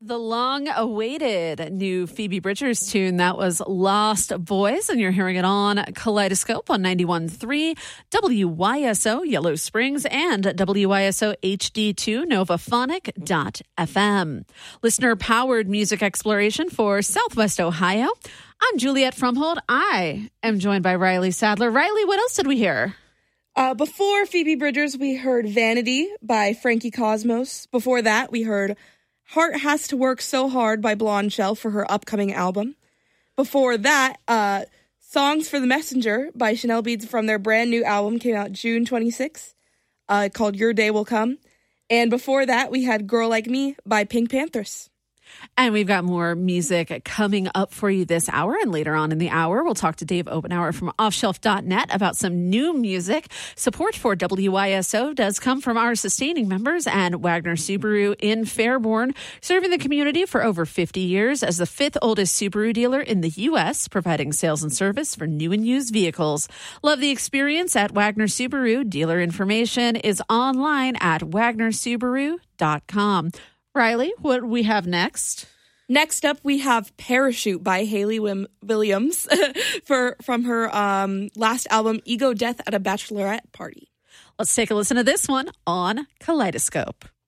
The long-awaited new Phoebe Bridgers tune, that was Lost Boys, and you're hearing it on Kaleidoscope on 91.3, WYSO Yellow Springs, and WYSO HD2 Novaphonic.fm. Listener-powered music exploration for Southwest Ohio. I'm Juliette Frumhold. I am joined by Riley Sadler. Riley, what else did we hear? Before Phoebe Bridgers, we heard Vanity by Frankie Cosmos. Before that, we heard Heart Has to Work So Hard by Blonde Shell for her upcoming album. Before that, Songs for the Messenger by Chanel Beads from their brand new album came out June 26th, called Your Day Will Come. And before that, we had Girl Like Me by Pink Panthers. And we've got more music coming up for you this hour. And later on in the hour, we'll talk to Dave Obenauer from offshelf.net about some new music. Support for WYSO does come from our sustaining members and Wagner Subaru in Fairborn, serving the community for over 50 years as the fifth oldest Subaru dealer in the U.S., providing sales and service for new and used vehicles. Love the experience at Wagner Subaru. Dealer information is online at wagnersubaru.com. Riley, what do we have next? Next up, we have Parachute by Hayley Williams from her last album, Ego Death at a Bachelorette Party. Let's take a listen to this one on Kaleidoscope.